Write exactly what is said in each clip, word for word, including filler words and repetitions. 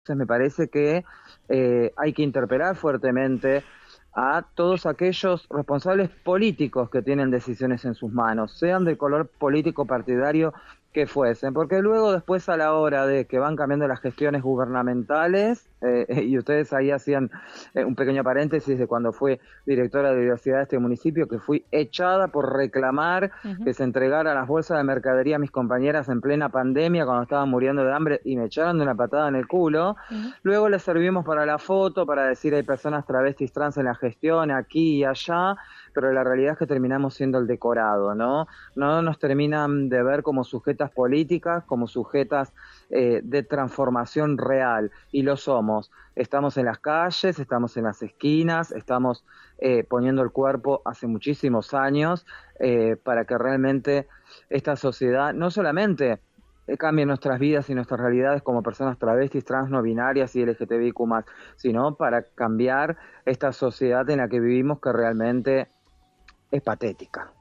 Entonces me parece que eh, hay que interpelar fuertemente a todos aquellos responsables políticos que tienen decisiones en sus manos, sean del color político partidario que fuesen, porque luego después a la hora de que van cambiando las gestiones gubernamentales, eh, y ustedes ahí hacían eh, un pequeño paréntesis de cuando fui directora de diversidad de este municipio, que fui echada por reclamar Ujú. que se entregaran las bolsas de mercadería a mis compañeras en plena pandemia cuando estaban muriendo de hambre y me echaron de una patada en el culo. Ujú. Luego les servimos para la foto, para decir hay personas travestis trans en la gestión, aquí y allá, pero la realidad es que terminamos siendo el decorado, ¿no? No nos terminan de ver como sujetas políticas, como sujetas eh, de transformación real, y lo somos. Estamos en las calles, estamos en las esquinas, estamos eh, poniendo el cuerpo hace muchísimos años eh, para que realmente esta sociedad no solamente eh, cambie nuestras vidas y nuestras realidades como personas travestis, trans, no binarias y L G T B I Q más, sino para cambiar esta sociedad en la que vivimos, que realmente es patética.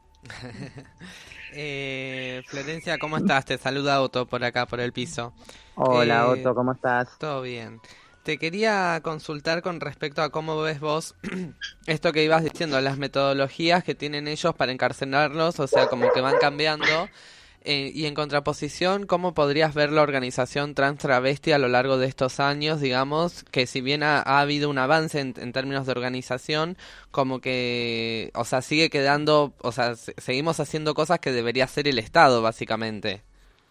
Eh, Florencia, ¿cómo estás? Te saluda Otto por acá, por el piso. Hola Eh, Otto, ¿cómo estás? Todo bien. Te quería consultar con respecto a cómo ves vos esto que ibas diciendo, las metodologías que tienen ellos para encarcelarlos, o sea, como que van cambiando. Eh, y en contraposición, ¿cómo podrías ver la organización trans travesti a lo largo de estos años? Digamos que si bien ha, ha habido un avance en, en términos de organización, como que, o sea, sigue quedando, o sea, se- seguimos haciendo cosas que debería hacer el Estado, básicamente.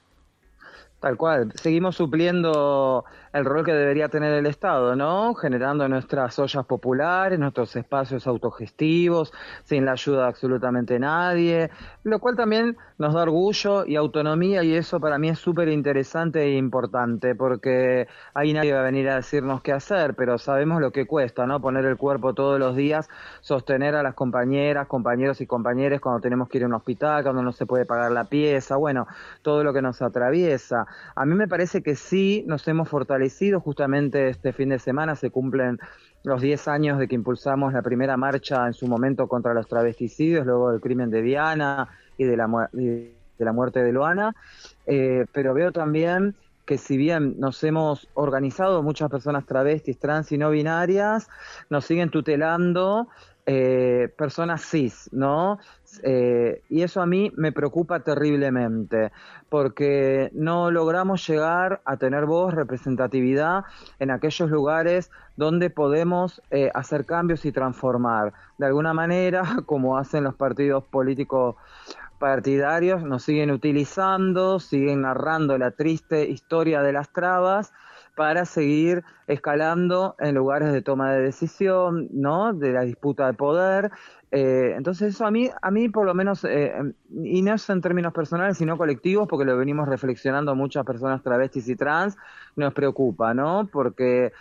Tal cual, seguimos supliendo el rol que debería tener el Estado, ¿no? Generando nuestras ollas populares, nuestros espacios autogestivos, sin la ayuda de absolutamente nadie, lo cual también nos da orgullo y autonomía, y eso para mí es súper interesante e importante, porque ahí nadie va a venir a decirnos qué hacer, pero sabemos lo que cuesta, ¿no? Poner el cuerpo todos los días, sostener a las compañeras, compañeros y compañeras cuando tenemos que ir a un hospital, cuando no se puede pagar la pieza, bueno, todo lo que nos atraviesa. A mí me parece que sí nos hemos fortalecido. Justamente este fin de semana se cumplen los diez años de que impulsamos la primera marcha en su momento contra los travesticidios, luego del crimen de Diana y de la, mu- y de la muerte de Luana. Eh, pero veo también que si bien nos hemos organizado muchas personas travestis, trans y no binarias, nos siguen tutelando eh, personas cis, ¿no? Eh, y eso a mí me preocupa terriblemente, porque no logramos llegar a tener voz, representatividad en aquellos lugares donde podemos eh, hacer cambios y transformar. De alguna manera, como hacen los partidos políticos partidarios, nos siguen utilizando, siguen narrando la triste historia de las trabas para seguir escalando en lugares de toma de decisión, ¿no? De la disputa de poder. Eh, entonces eso a mí, a mí por lo menos, eh, y no es en términos personales, sino colectivos, porque lo venimos reflexionando muchas personas travestis y trans, nos preocupa, ¿no? Porque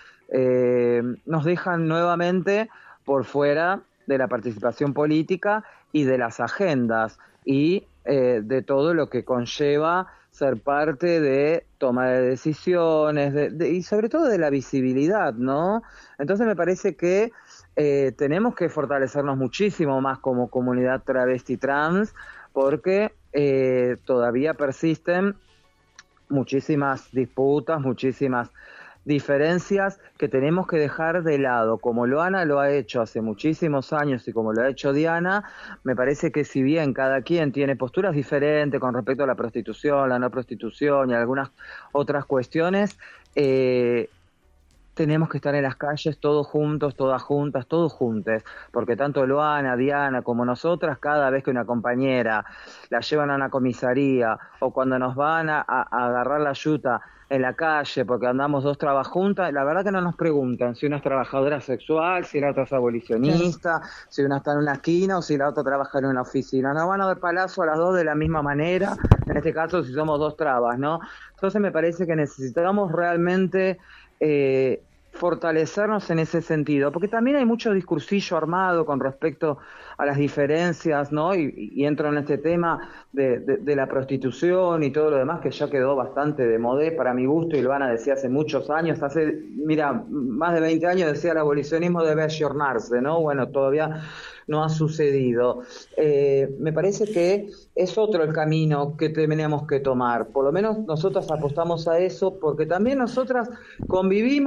eh, nos dejan nuevamente por fuera de la participación política y de las agendas y eh, de todo lo que conlleva ser parte de toma de decisiones de, de, y sobre todo de la visibilidad, ¿no? Entonces me parece que eh, tenemos que fortalecernos muchísimo más como comunidad travesti trans, porque eh, todavía persisten muchísimas disputas, muchísimas diferencias que tenemos que dejar de lado. Como Loana lo ha hecho hace muchísimos años y como lo ha hecho Diana, me parece que si bien cada quien tiene posturas diferentes con respecto a la prostitución, la no prostitución y algunas otras cuestiones, eh, tenemos que estar en las calles todos juntos, todas juntas, todos juntos, porque tanto Luana, Diana como nosotras, cada vez que una compañera la llevan a una comisaría o cuando nos van a, a- a agarrar la yuta en la calle porque andamos dos trabas juntas, la verdad que no nos preguntan si una es trabajadora sexual, si la otra es Claro. abolicionista, si una está en una esquina o si la otra trabaja en una oficina. Nos van a dar palazo a las dos de la misma manera, en este caso si somos dos trabas, ¿no? Entonces me parece que necesitamos realmente... eh, fortalecernos en ese sentido, porque también hay mucho discursillo armado con respecto a las diferencias, ¿no? Y, y entro en este tema de, de, de la prostitución y todo lo demás, que ya quedó bastante de modé para mi gusto, y Luana decía hace muchos años, hace, mira, más de veinte años decía el abolicionismo debe ayornarse, ¿no? Bueno, todavía no ha sucedido. Eh, me parece que es otro el camino que tenemos que tomar, por lo menos nosotras apostamos a eso, porque también nosotras convivimos